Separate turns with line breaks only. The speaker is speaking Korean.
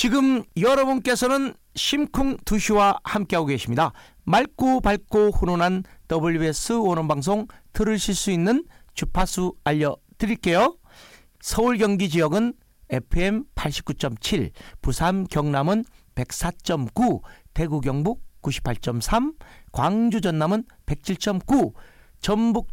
지금 여러분께서는 심쿵 2시와 함께하고 계십니다. 맑고 밝고 훈훈한 WBS 원어방송 들으실 수 있는 주파수 알려드릴게요. 서울 경기 지역은 FM 89.7, 부산 경남은 104.9, 대구 경북 98.3, 광주 전남은 107.9, 전북